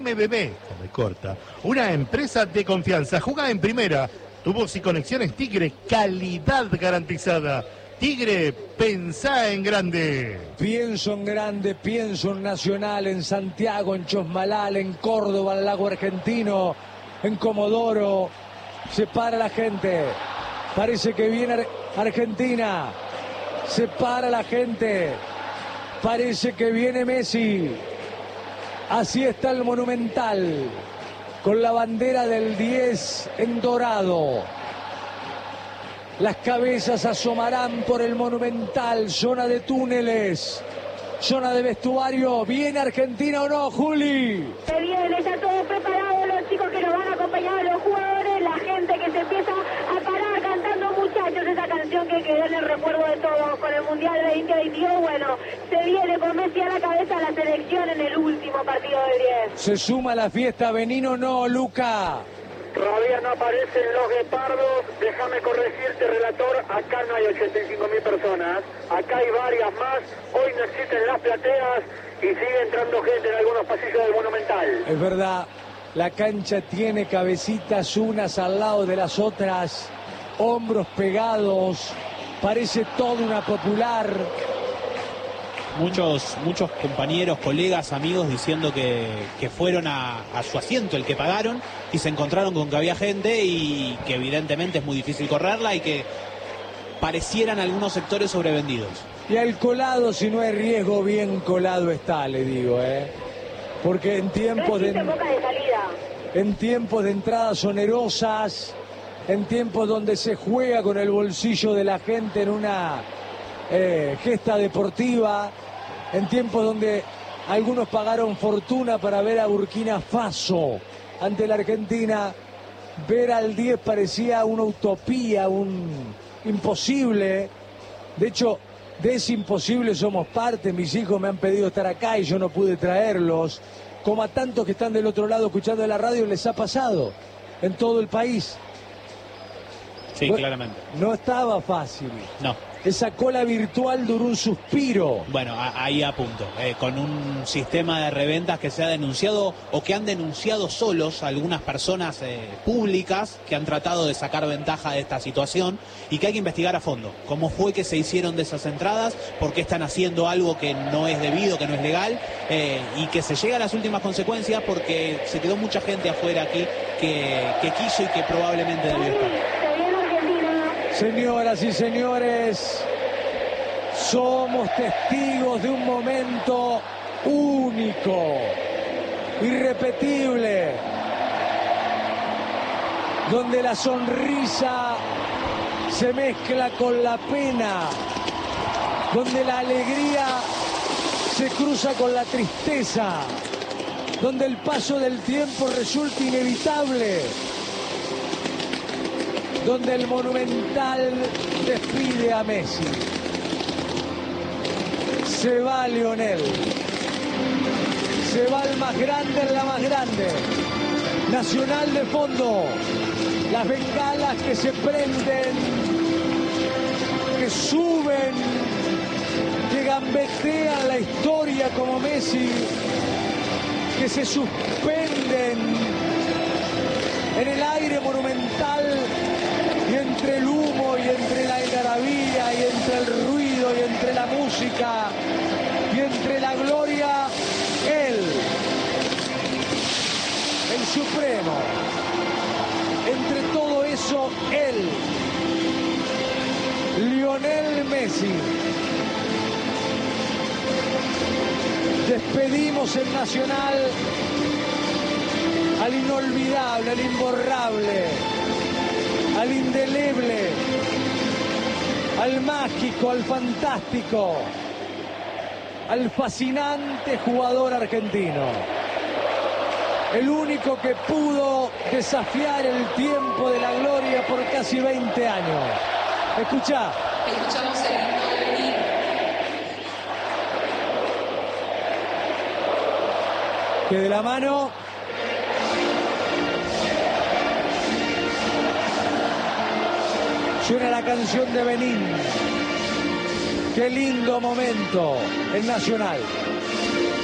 MBB, come corta, una empresa de confianza, juega en primera, tubos y conexiones Tigre, calidad garantizada. Tigre, pensá en grande. Pienso en grande, pienso en Nacional, en Santiago, en Chosmalal, en Córdoba, en el Lago Argentino, en Comodoro. Se para la gente, parece que viene Argentina, se para la gente, parece que viene Messi. Así está el Monumental, con la bandera del 10 en dorado. Las cabezas asomarán por el Monumental, zona de túneles, zona de vestuario. ¿Viene Argentina o no, Juli? Se viene, está todo preparado, los chicos que nos van a acompañar a los jugadores, la gente que se empieza a parar cantando, muchachos, esa canción que quedó en el recuerdo de todos con el Mundial 2022. Bueno, se viene con Messi a la cabeza la selección en el último partido del 10. ¿Se suma a la fiesta Benino o no, Luca? Todavía no aparecen los guepardos, déjame corregirte, relator, acá no hay 85.000 personas, acá hay varias más, hoy no existen las plateas y sigue entrando gente en algunos pasillos del Monumental. Es verdad, la cancha tiene cabecitas unas al lado de las otras, hombros pegados, parece toda una popular. Muchos compañeros, colegas, amigos diciendo que fueron a su asiento, el que pagaron, y se encontraron con que había gente y que evidentemente es muy difícil correrla y que parecieran algunos sectores sobrevendidos. Y al colado, si no hay riesgo, bien colado está, le digo, porque en tiempos en tiempos de entradas onerosas, en tiempos donde se juega con el bolsillo de la gente en una gesta deportiva, en tiempos donde algunos pagaron fortuna para ver a Burkina Faso ante la Argentina, ver al 10 parecía una utopía, un imposible. De hecho, de ese imposible somos parte. Mis hijos me han pedido estar acá y yo no pude traerlos, como a tantos que están del otro lado escuchando la radio les ha pasado en todo el país. Sí, bueno, claramente. No estaba fácil. No. Esa cola virtual duró un suspiro. Bueno, ahí apunto. Con un sistema de reventas que se ha denunciado o que han denunciado solos algunas personas públicas que han tratado de sacar ventaja de esta situación y que hay que investigar a fondo. ¿Cómo fue que se hicieron de esas entradas? ¿Por qué están haciendo algo que no es debido, que no es legal? Y que se llega a las últimas consecuencias porque se quedó mucha gente afuera aquí que quiso y que probablemente debió estar. Señoras y señores, somos testigos de un momento único, irrepetible, donde la sonrisa se mezcla con la pena, donde la alegría se cruza con la tristeza, donde el paso del tiempo resulta inevitable, donde el Monumental despide a Messi. Se va Lionel. Se va el más grande en la más grande. Nacional de fondo. Las bengalas que se prenden, que suben, que gambetean la historia como Messi, que se suspenden en el aire monumental. Y entre el humo y entre la algarabía y entre el ruido y entre la música y entre la gloria, él, el supremo. Entre todo eso, él, Lionel Messi. Despedimos en Nacional al inolvidable, al imborrable, al indeleble, al mágico, al fantástico, al fascinante jugador argentino. El único que pudo desafiar el tiempo de la gloria por casi 20 años. Escuchá. Escuchamos el himno de Benín. Que de la mano suena la canción de Benín. Qué lindo momento en Nacional.